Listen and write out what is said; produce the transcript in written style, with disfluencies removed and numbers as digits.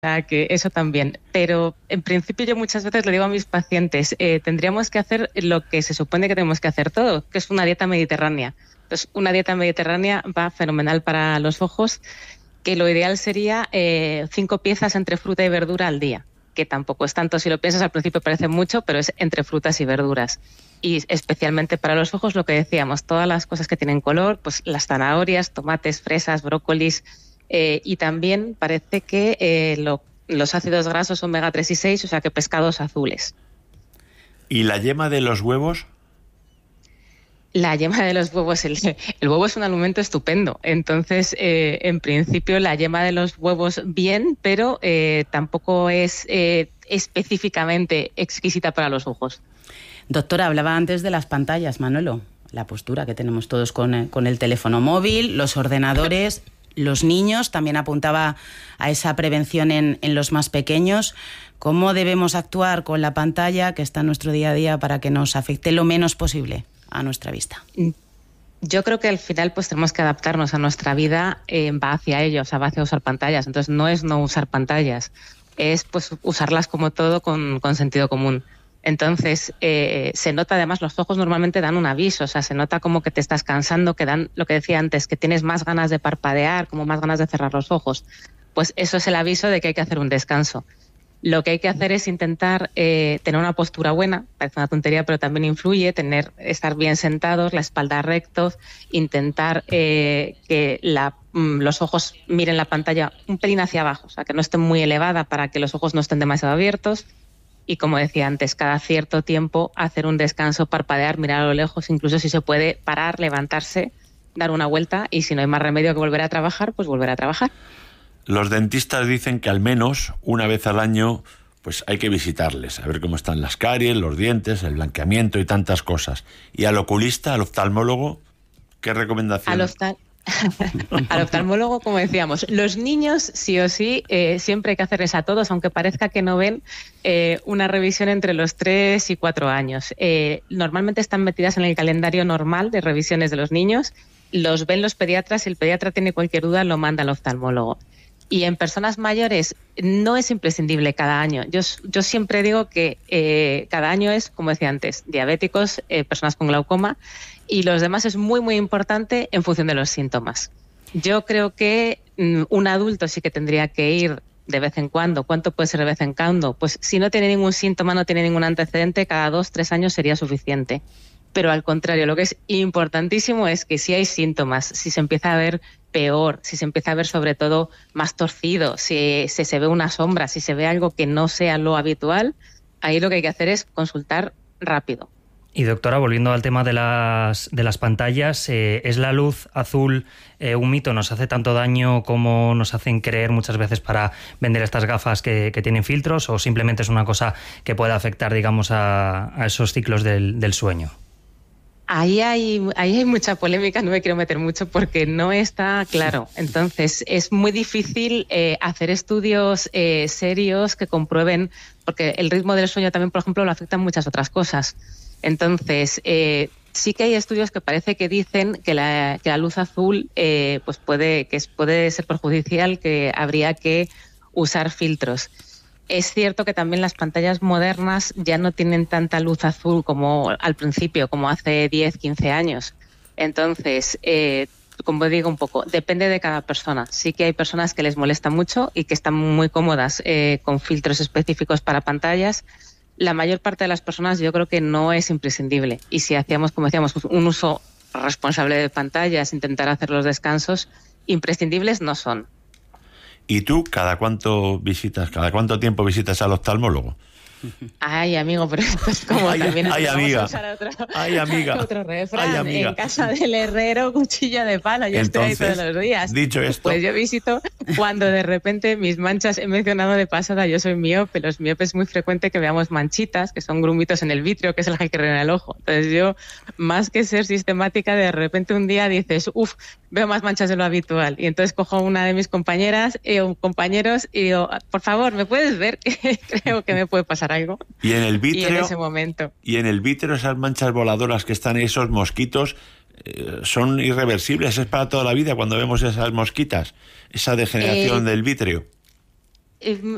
sea, que eso también. Pero en principio yo muchas veces le digo a mis pacientes, tendríamos que hacer lo que se supone que tenemos que hacer todo, que es una dieta mediterránea. Entonces, una dieta mediterránea va fenomenal para los ojos, que lo ideal sería 5 piezas entre fruta y verdura al día, que tampoco es tanto, si lo piensas al principio parece mucho, pero es entre frutas y verduras. Y especialmente para los ojos, lo que decíamos, todas las cosas que tienen color, pues las zanahorias, tomates, fresas, brócolis, y también parece que los ácidos grasos omega 3 y 6, o sea que pescados azules. ¿Y la yema de los huevos? La yema de los huevos, el huevo es un alimento estupendo, entonces en principio la yema de los huevos bien, pero tampoco es específicamente exquisita para los ojos. Doctora, hablaba antes de las pantallas, Manolo, la postura que tenemos todos con el teléfono móvil, los ordenadores, los niños, también apuntaba a esa prevención en los más pequeños. ¿Cómo debemos actuar con la pantalla que está en nuestro día a día para que nos afecte lo menos posible a nuestra vista? Yo creo que al final pues tenemos que adaptarnos a nuestra vida, va hacia ello, o sea, va hacia usar pantallas. Entonces no es no usar pantallas, es pues usarlas como todo con sentido común. Entonces se nota, además los ojos normalmente dan un aviso, o sea, se nota como que te estás cansando, que dan lo que decía antes, que tienes más ganas de parpadear, como más ganas de cerrar los ojos. Pues eso es el aviso de que hay que hacer un descanso. Lo que hay que hacer es intentar tener una postura buena, parece una tontería, pero también influye, estar bien sentados, la espalda rectos, intentar que los ojos miren la pantalla un pelín hacia abajo, o sea, que no estén muy elevada para que los ojos no estén demasiado abiertos. Y como decía antes, cada cierto tiempo hacer un descanso, parpadear, mirar a lo lejos, incluso si se puede parar, levantarse, dar una vuelta y si no hay más remedio que volver a trabajar, pues volver a trabajar. Los dentistas dicen que al menos una vez al año pues hay que visitarles, a ver cómo están las caries, los dientes, el blanqueamiento y tantas cosas. Y al oculista, al oftalmólogo, ¿qué recomendación? Al oftalmólogo, como decíamos, los niños sí o sí, siempre hay que hacerles a todos, aunque parezca que no ven, una revisión entre los 3 y 4 años. Normalmente están metidas en el calendario normal de revisiones de los niños, los ven los pediatras, si el pediatra tiene cualquier duda lo manda al oftalmólogo. Y en personas mayores no es imprescindible cada año. Yo siempre digo que cada año es, como decía antes, diabéticos, personas con glaucoma, y los demás es muy, muy importante en función de los síntomas. Yo creo que un adulto sí que tendría que ir de vez en cuando. ¿Cuánto puede ser de vez en cuando? Pues si no tiene ningún síntoma, no tiene ningún antecedente, cada 2-3 años sería suficiente. Pero al contrario, lo que es importantísimo es que si hay síntomas, si se empieza a ver peor, si se empieza a ver sobre todo más torcido, si se ve una sombra, si se ve algo que no sea lo habitual, ahí lo que hay que hacer es consultar rápido. Y doctora, volviendo al tema de las pantallas, ¿es la luz azul un mito? ¿Nos hace tanto daño como nos hacen creer muchas veces para vender estas gafas que tienen filtros, o simplemente es una cosa que puede afectar, digamos, a esos ciclos del sueño? Ahí hay mucha polémica, no me quiero meter mucho porque no está claro. Entonces, es muy difícil hacer estudios serios que comprueben, porque el ritmo del sueño también, por ejemplo, lo afectan muchas otras cosas. Entonces, sí que hay estudios que parece que dicen que la luz azul pues puede ser perjudicial, que habría que usar filtros. Es cierto que también las pantallas modernas ya no tienen tanta luz azul como al principio, como hace 10, 15 años. Entonces, como digo un poco, depende de cada persona. Sí que hay personas que les molesta mucho y que están muy cómodas con filtros específicos para pantallas. La mayor parte de las personas yo creo que no es imprescindible. Y si hacíamos, como decíamos, un uso responsable de pantallas, intentar hacer los descansos, imprescindibles no son. ¿Y tú cada cuánto tiempo visitas al oftalmólogo? Ay, amigo, pero esto es como también... Ay, amiga. Otro refrán. En casa del herrero, cuchillo de palo. Yo estoy ahí todos los días. Dicho esto... Pues yo visito cuando de repente mis manchas, he mencionado de pasada, yo soy miope. Los miopes es muy frecuente que veamos manchitas, que son grumitos en el vitrio, que es el gel que rellena el ojo. Entonces yo, más que ser sistemática, de repente un día dices, veo más manchas de lo habitual. Y entonces cojo una de mis compañeras o compañeros y digo, por favor, ¿me puedes ver? Creo que me puede pasar algo. Y en el vítreo, y en ese momento. Y en el vítreo, esas manchas voladoras que están, esos mosquitos, son irreversibles, es para toda la vida cuando vemos esas mosquitas, esa degeneración del vítreo.